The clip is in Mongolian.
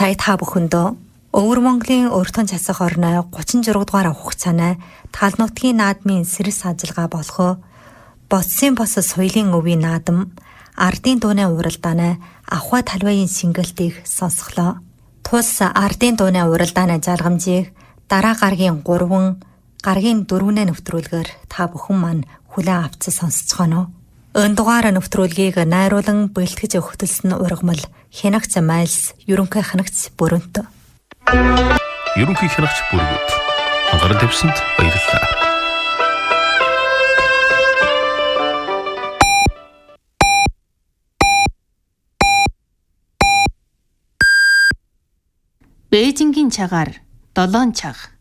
сая та бүхэндөө Өвөр Монголын өртөн засах орны 36 дугаар хугацааны тал нутгийн наадмын сэрэс ажиллагаа болох Боцсын бос соёлын өвийн наадам ардын дууны уралдааны Авхай талбайын сингэлтийг сонсголоо. Тус ардын дууны уралдааны залгамжийг дараа гаргийн 3, гаргийн 4-ний нэвтрүүлгээр та бүхэн маань хүлээн авч сонсцгоно. Энэ дугаар нэвтрүүлгийг найруулан бэлтгэж өгтөлсөн ургамал Хянагч Майлс ерөнхий хянагч Бүрэнт. Ерөнхий хянагч Бүргүүд анхаарал тавьсанд баярлалаа. Бээжингийн цагаар 7 цаг.